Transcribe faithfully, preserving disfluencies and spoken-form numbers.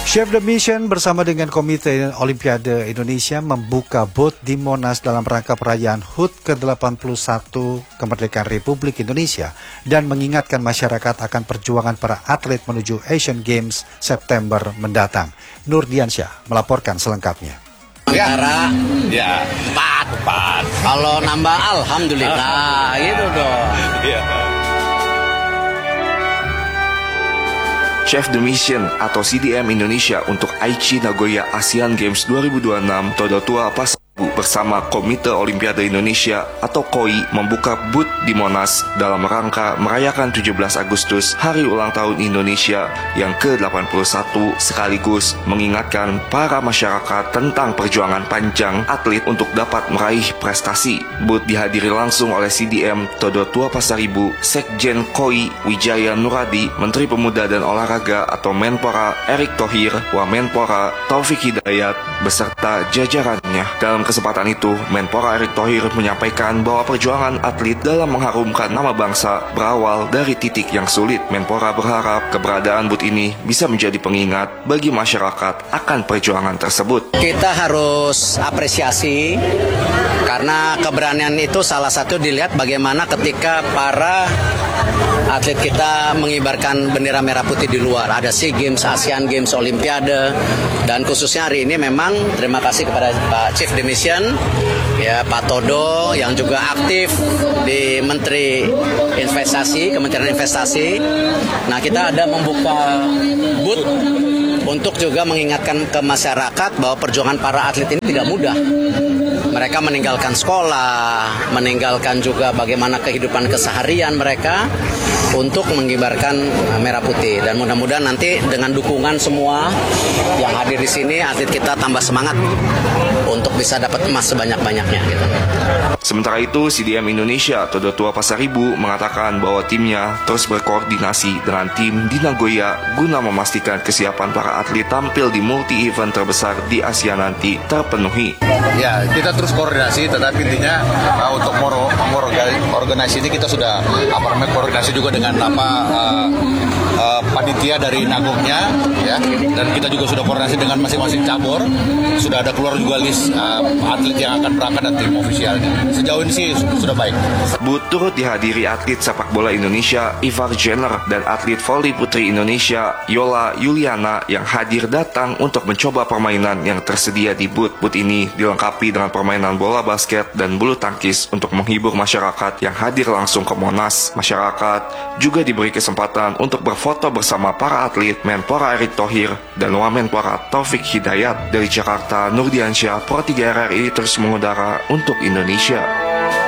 Chef The Mission bersama dengan Komite Olimpiade Indonesia membuka booth di Monas dalam rangka perayaan H U T ke delapan puluh satu Kemerdekaan Republik Indonesia dan mengingatkan masyarakat akan perjuangan para atlet menuju Asian Games September mendatang. Nur Diansyah melaporkan selengkapnya. Negara, ya, empat, empat. Kalau nambah, alhamdulillah, gitu dong. Ya. Chef The Mission atau C D M Indonesia untuk Aichi Nagoya Asian Games dua ribu dua puluh enam Todotua Pasar bersama Komite Olimpiade Indonesia atau K O I membuka booth di Monas dalam rangka merayakan tujuh belas Agustus Hari Ulang Tahun Indonesia yang ke delapan puluh satu sekaligus mengingatkan para masyarakat tentang perjuangan panjang atlet untuk dapat meraih prestasi. Booth dihadiri langsung oleh C D M Todotua Pasaribu, Sekjen K O I Wijaya Nuradi, Menteri Pemuda dan Olahraga atau Menpora Erick Thohir, Wamenpora Taufik Hidayat beserta jajarannya. Dalam kesempatan itu, Menpora Erick Thohir menyampaikan bahwa perjuangan atlet dalam mengharumkan nama bangsa berawal dari titik yang sulit. Menpora berharap keberadaan booth ini bisa menjadi pengingat bagi masyarakat akan perjuangan tersebut. Kita harus apresiasi karena keberanian itu salah satu dilihat bagaimana ketika para atlet kita mengibarkan bendera merah putih di luar. Ada SEA Games, Asian Games, Olimpiade, dan khususnya hari ini memang terima kasih kepada Pak Chief The Mission, ya Pak Todo yang juga aktif di Menteri Investasi, Kementerian Investasi. Nah, kita ada membuka booth untuk juga mengingatkan ke masyarakat bahwa perjuangan para atlet ini tidak mudah. Mereka meninggalkan sekolah, meninggalkan juga bagaimana kehidupan keseharian mereka untuk mengibarkan merah putih. Dan mudah-mudahan nanti dengan dukungan semua yang hadir di sini, atlet kita tambah semangat untuk bisa dapat emas sebanyak-banyaknya. Gitu. Sementara itu, C D M Indonesia Todotua Pasaribu mengatakan bahwa timnya terus berkoordinasi dengan tim di Nagoya guna memastikan kesiapan para atlet tampil di multi-event terbesar di Asia nanti terpenuhi. Ya, kita terus koordinasi, tetapi intinya uh, untuk moro, moro organisasi ini kita sudah apa namanya koordinasi juga dengan apa uh, uh, panitia dari Nagoknya, ya, dan kita juga sudah koordinasi dengan masing-masing cabur. Sudah ada keluar juga list uh, atlet yang akan berangkat dan tim ofisialnya. Sejauh ini sih sudah baik. Booth turut dihadiri atlet sepak bola Indonesia Ivar Jenner dan atlet voli putri Indonesia Yola Yuliana yang hadir datang untuk mencoba permainan yang tersedia di booth. Booth ini dilengkapi dengan permainan bola basket dan bulu tangkis untuk menghibur masyarakat yang hadir langsung ke Monas. Masyarakat juga diberi kesempatan untuk berfoto bersama para atlet. Menpora Erick Thohir dan Wamenpora Taufik Hidayat. Dari Jakarta, Nur Diansyah, Pro tiga R R I terus mengudara untuk Indonesia.